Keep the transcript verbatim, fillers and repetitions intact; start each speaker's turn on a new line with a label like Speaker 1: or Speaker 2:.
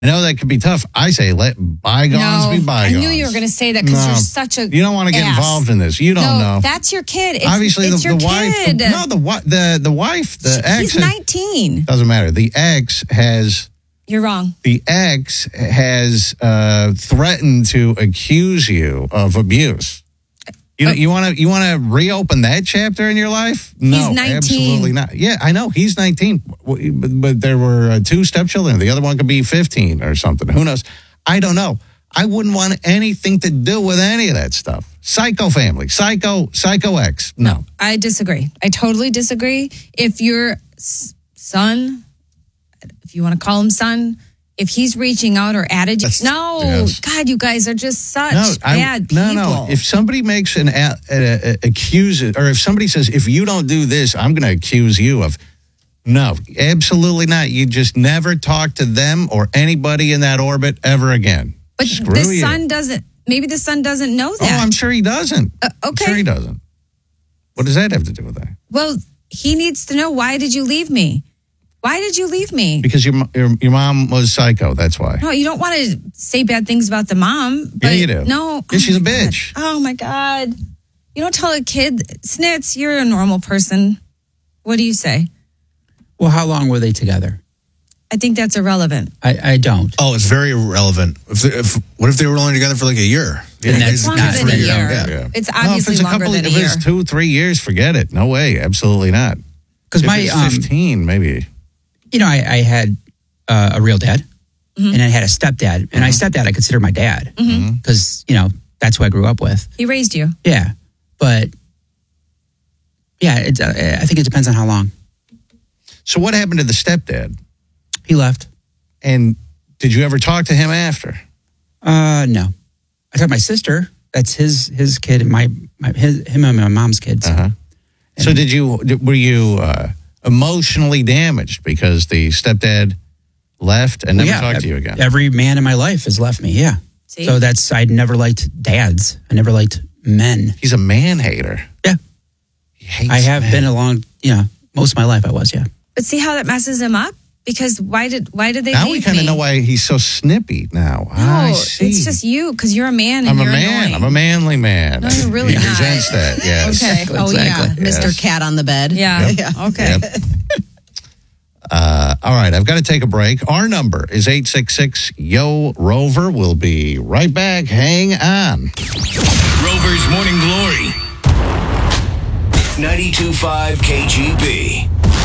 Speaker 1: I know that could be tough. I say let bygones
Speaker 2: no,
Speaker 1: be bygones.
Speaker 2: I knew you were going to say that because
Speaker 1: No.
Speaker 2: you're such a
Speaker 1: You don't want to get
Speaker 2: ass.
Speaker 1: involved in this. You don't
Speaker 2: no,
Speaker 1: know.
Speaker 2: That's your kid. It's,
Speaker 1: Obviously,
Speaker 2: it's
Speaker 1: the,
Speaker 2: your
Speaker 1: the wife.
Speaker 2: kid.
Speaker 1: The, no, the wi- the the wife, the ex.
Speaker 2: He's nineteen.
Speaker 1: Doesn't matter. The ex has.
Speaker 2: You're wrong.
Speaker 1: The ex has uh, threatened to accuse you of abuse. You know,
Speaker 2: Oh.
Speaker 1: you want to you want to reopen that chapter in your life? No,
Speaker 2: He's nineteen.
Speaker 1: absolutely not. Yeah, I know he's nineteen, but, but there were uh, two stepchildren. The other one could be fifteen or something. Who knows? I don't know. I wouldn't want anything to do with any of that stuff. Psycho family, psycho, psycho ex. No,
Speaker 2: I disagree. I totally disagree. If your s- son, if you want to call him son, if he's reaching out or added you,
Speaker 1: That's-
Speaker 2: no,
Speaker 1: yes.
Speaker 2: God, you guys are just such
Speaker 1: no, I,
Speaker 2: bad people.
Speaker 1: no, no. If somebody makes an a, a, a, accuse it, or if somebody says, if you don't do this, I'm going to accuse you of. No, absolutely not. You just never talk to them or anybody in that orbit ever again.
Speaker 2: But
Speaker 1: Screw
Speaker 2: the
Speaker 1: you.
Speaker 2: son doesn't. Maybe the son doesn't know
Speaker 1: Oh,
Speaker 2: that.
Speaker 1: I'm sure he doesn't.
Speaker 2: Uh,
Speaker 1: I'm
Speaker 2: okay.
Speaker 1: sure he doesn't. What does that have to do with that?
Speaker 2: Well, he needs to know, why did you leave me? Why did you leave me?
Speaker 1: Because your your, your mom was psycho. That's why.
Speaker 2: No, you don't want to say bad things about the mom. But
Speaker 1: Yeah, you do.
Speaker 2: No.
Speaker 1: Yeah, she's
Speaker 2: my
Speaker 1: a bitch.
Speaker 2: God. Oh, my God. You don't tell a kid, Snitz, you're a normal person. What do you say?
Speaker 3: Well, how long were they together?
Speaker 2: I think that's irrelevant.
Speaker 3: I, I don't.
Speaker 4: Oh, it's very relevant. If, if what if they were only together for like a year?
Speaker 3: Then that's
Speaker 2: It's longer
Speaker 3: not
Speaker 2: than a
Speaker 3: for you.
Speaker 2: year.
Speaker 4: Yeah.
Speaker 2: It's
Speaker 1: No, if
Speaker 2: obviously
Speaker 1: it's a
Speaker 2: longer
Speaker 1: couple,
Speaker 2: than a
Speaker 1: if
Speaker 2: year.
Speaker 1: it's two, three years, forget it. No way. Absolutely not.
Speaker 3: Because
Speaker 1: If
Speaker 3: my,
Speaker 1: it's
Speaker 3: um,
Speaker 1: fifteen, maybe.
Speaker 3: you know, I, I had uh, a real dad,
Speaker 2: Mm-hmm.
Speaker 3: and I had a stepdad, and my stepdad I consider my dad because you know that's who I grew up with.
Speaker 2: He raised you.
Speaker 3: Yeah, but yeah, it's, uh, I think it depends on how long
Speaker 1: So what happened to the stepdad?
Speaker 3: he left.
Speaker 1: And did you ever talk to him after?
Speaker 3: Uh, no, I told my sister. That's his his kid and my, my his him and my mom's kids.
Speaker 1: Uh-huh. So did you, were you uh, emotionally damaged because the stepdad left and never
Speaker 3: Yeah,
Speaker 1: talked to you again?
Speaker 3: Every man in my life has left me. Yeah.
Speaker 2: See?
Speaker 3: So that's I never liked dads. I never liked men.
Speaker 1: He's a man hater.
Speaker 3: Yeah.
Speaker 1: He hates
Speaker 3: I have
Speaker 1: men.
Speaker 3: been along. You know, most of my life I was. Yeah.
Speaker 2: But see how that messes him up? Because why did why did they
Speaker 1: Now
Speaker 2: leave
Speaker 1: we kind of
Speaker 2: me?
Speaker 1: know why he's so snippy now.
Speaker 2: No,
Speaker 1: I see.
Speaker 2: it's just you because you're a man and
Speaker 1: I'm a
Speaker 2: you're
Speaker 1: man.
Speaker 2: annoying.
Speaker 1: I'm a manly man.
Speaker 2: No, you're really
Speaker 1: he
Speaker 2: not.
Speaker 1: resents that. Yes.
Speaker 2: Okay.
Speaker 5: Oh, yeah.
Speaker 3: Exactly.
Speaker 5: Mister
Speaker 1: Yes.
Speaker 5: Cat on the bed.
Speaker 2: Yeah.
Speaker 1: Yep.
Speaker 2: Okay.
Speaker 1: Yep. Uh, all right, I've got to take a break. Our number is eight six six, Y O, Rover. We'll be right back. Hang on.
Speaker 6: Rover's Morning Glory. ninety-two point five K G B.